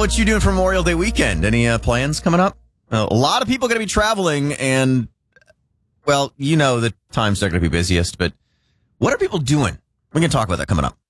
what you doing for Memorial Day weekend? Any plans coming up? A lot of people going to be traveling, and, well, you know the times they're going to be busiest, but what are people doing? We're going to talk about that coming up.